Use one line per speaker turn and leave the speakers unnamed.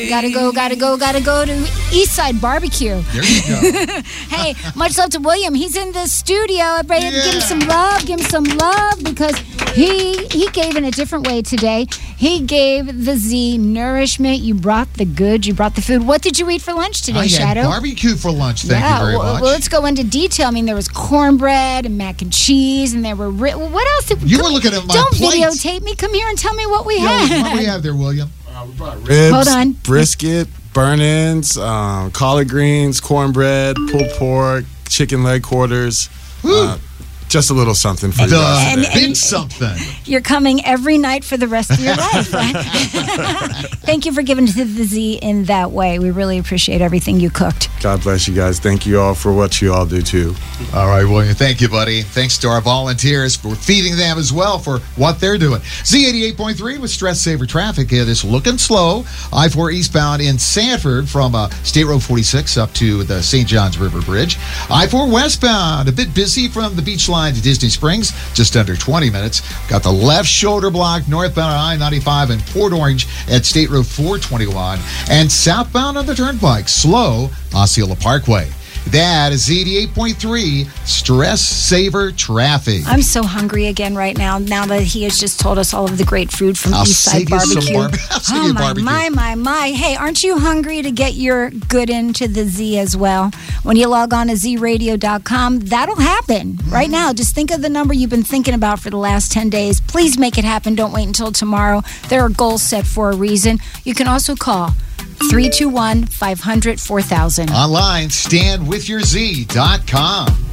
Gotta go to Eastside Barbecue.
There you go.
Hey, much love to William. He's in the studio. Everybody, give him some love because he gave in a different way today. He gave the Z nourishment. You brought the good. You brought the food. What did you eat for lunch today, Shadow?
Barbecue for lunch. Thank you very much.
Well, let's go into detail. I mean, there was cornbread and mac and cheese, and there were what else?
You were looking at my
Don't
plate.
videotape me. Come here and tell me what we had.
What do we have there, William?
We brought ribs,
Hold on.
brisket, burnt-ends, collard greens, cornbread, pulled pork, chicken leg quarters. Just a little something for you guys today.
Big something.
You're coming every night for the rest of your life, right? Thank you for giving to the Z in that way. We really appreciate everything you cooked.
God bless you guys. Thank you all for what you all do, too.
All right, William. Thank you, buddy. Thanks to our volunteers for feeding them as well for what they're doing. Z88.3 with Stress Saver Traffic. It is looking slow. I-4 eastbound in Sanford from State Road 46 up to the St. Johns River Bridge. I-4 westbound, a bit busy from the beach line to Disney Springs, just under 20 minutes. Got the left shoulder blocked northbound on I-95 in Port Orange at State Road 421. And southbound on the turnpike, slow, Osceola Parkway. That is Z88.3 Stress Saver Traffic.
I'm so hungry again right now that he has just told us all of the great food from Eastside Barbecue. My. Hey, aren't you hungry to get your good into the Z as well? When you log on to zradio.com, that'll happen right now. Just think of the number you've been thinking about for the last 10 days. Please make it happen. Don't wait until tomorrow. There are goals set for a reason. You can also call 321-500-4000.
Online, standwithyourz.com.